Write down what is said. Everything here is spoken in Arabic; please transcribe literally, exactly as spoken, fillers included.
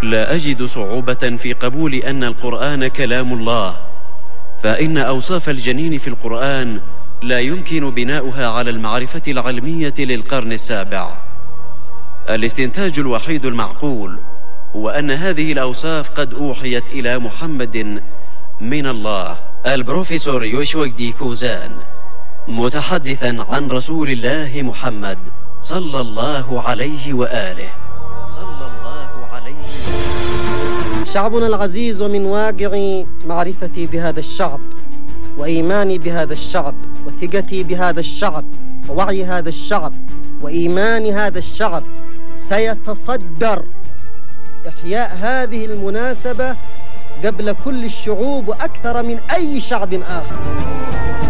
لا أجد صعوبة في قبول أن القرآن كلام الله، فإن أوصاف الجنين في القرآن لا يمكن بناؤها على المعرفة العلمية للقرن السابع. الاستنتاج الوحيد المعقول هو أن هذه الأوصاف قد أوحيت إلى محمد من الله. البروفيسور يوشوك دي كوزان متحدثا عن رسول الله محمد صلى الله عليه وآله صلى الله عليه وآله. شعبنا العزيز، ومن واقع معرفتي بهذا الشعب وإيماني بهذا الشعب وثقتي بهذا الشعب ووعي هذا الشعب وإيمان هذا الشعب، سيتصدر إحياء هذه المناسبة قبل كل الشعوب وأكثر من أي شعب آخر.